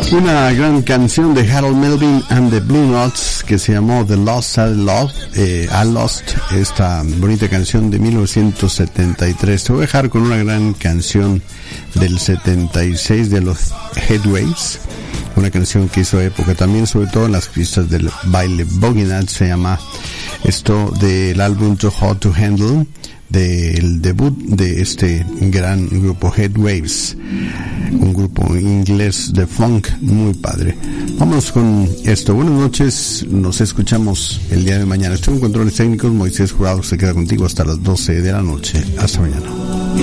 Una gran canción de Harold Melvin and the Blue Notes que se llamó The Lost Sad Love, I Lost, esta bonita canción de 1973. Te voy a dejar con una gran canción del 76 de los Headwaves, una canción que hizo época también, sobre todo en las pistas del baile Boogie Nights. Se llama esto del álbum Too Hot to Handle, del debut de este gran grupo Headwaves, un grupo inglés de funk muy padre. Vamos con esto. Buenas noches, nos escuchamos el día de mañana. Estoy en controles técnicos, Moisés Jurado se queda contigo hasta las 12 de la noche. Hasta mañana.